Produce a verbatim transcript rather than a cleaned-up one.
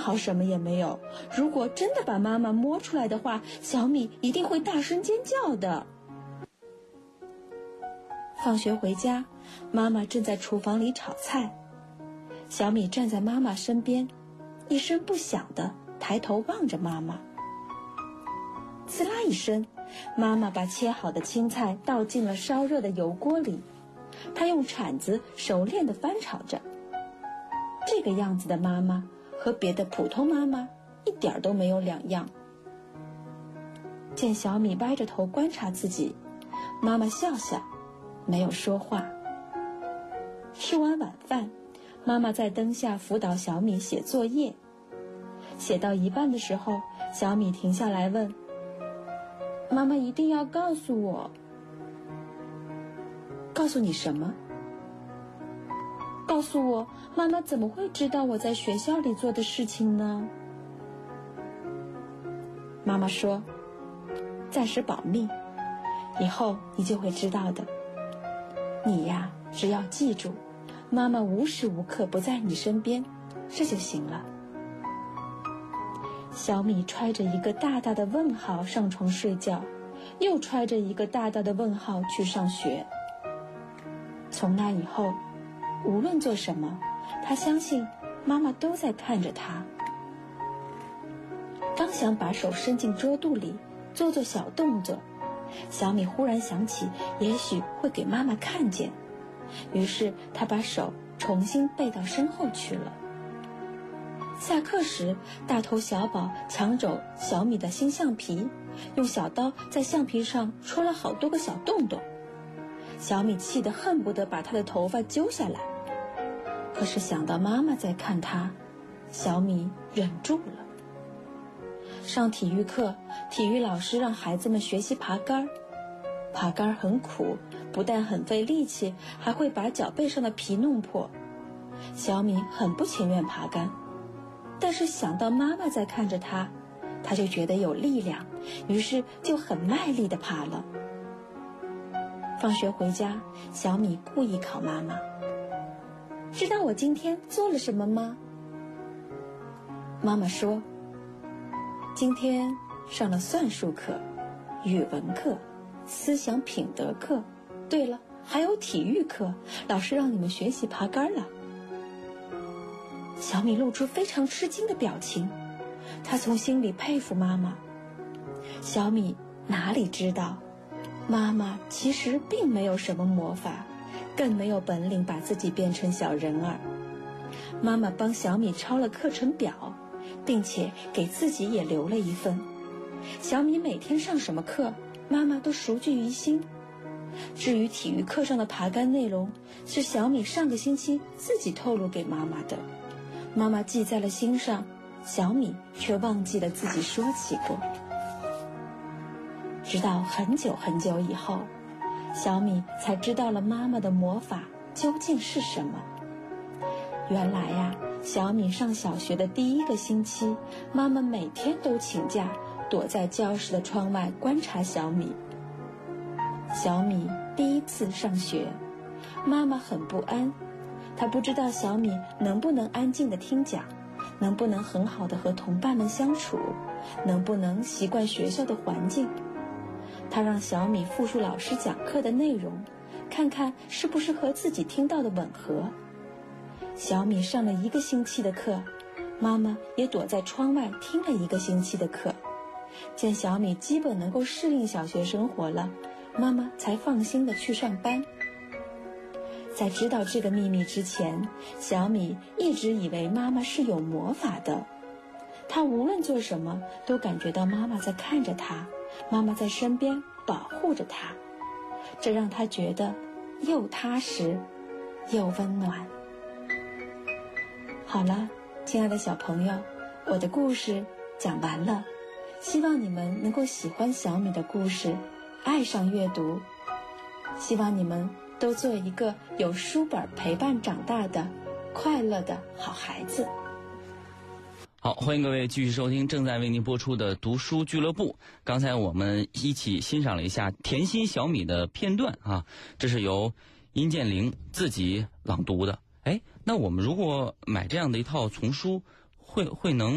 好什么也没有，如果真的把妈妈摸出来的话，小米一定会大声尖叫的。放学回家，妈妈正在厨房里炒菜，小米站在妈妈身边，一声不响地抬头望着妈妈。刺啦一声，妈妈把切好的青菜倒进了烧热的油锅里，她用铲子熟练地翻炒着。这个样子的妈妈和别的普通妈妈一点都没有两样。见小米歪着头观察自己，妈妈笑笑，没有说话。吃完晚饭，妈妈在灯下辅导小米写作业。写到一半的时候，小米停下来问：妈妈一定要告诉我。告诉你什么？告诉我，妈妈怎么会知道我在学校里做的事情呢？妈妈说：暂时保密，以后你就会知道的。你呀，只要记住，妈妈无时无刻不在你身边，这就行了。小米揣着一个大大的问号上床睡觉，又揣着一个大大的问号去上学。从那以后，无论做什么，他相信妈妈都在看着他。刚想把手伸进桌肚里做做小动作，小米忽然想起也许会给妈妈看见，于是他把手重新背到身后去了。下课时，大头小宝抢走小米的新橡皮，用小刀在橡皮上戳了好多个小洞洞。小米气得恨不得把他的头发揪下来，可是想到妈妈在看他，小米忍住了。上体育课，体育老师让孩子们学习爬杆。爬杆很苦，不但很费力气，还会把脚背上的皮弄破。小米很不情愿爬杆，但是想到妈妈在看着他，他就觉得有力量，于是就很卖力地爬了。放学回家，小米故意考妈妈：知道我今天做了什么吗？妈妈说：今天上了算术课、语文课、思想品德课，对了，还有体育课，老师让你们学习爬杆了。小米露出非常吃惊的表情，他从心里佩服妈妈。小米哪里知道，妈妈其实并没有什么魔法，更没有本领把自己变成小人儿。妈妈帮小米抄了课程表，并且给自己也留了一份。小米每天上什么课，妈妈都熟记于心。至于体育课上的爬杆内容，是小米上个星期自己透露给妈妈的，妈妈记在了心上，小米却忘记了自己说起过。直到很久很久以后，小米才知道了妈妈的魔法究竟是什么。原来呀，小米上小学的第一个星期，妈妈每天都请假，躲在教室的窗外观察小米。小米第一次上学，妈妈很不安，她不知道小米能不能安静地听讲，能不能很好地和同伴们相处，能不能习惯学校的环境。她让小米复述老师讲课的内容，看看是不是和自己听到的吻合。小米上了一个星期的课，妈妈也躲在窗外听了一个星期的课。见小米基本能够适应小学生活了，妈妈才放心地去上班。在知道这个秘密之前，小米一直以为妈妈是有魔法的。她无论做什么，都感觉到妈妈在看着她，妈妈在身边保护着她，这让她觉得又踏实又温暖。好了，亲爱的小朋友，我的故事讲完了，希望你们能够喜欢小米的故事，爱上阅读。希望你们都做一个有书本陪伴长大的快乐的好孩子。 好，欢迎各位继续收听正在为您播出的读书俱乐部。刚才我们一起欣赏了一下甜心小米的片段啊，这是由殷建玲自己朗读的。哎，那我们如果买这样的一套丛书，会会能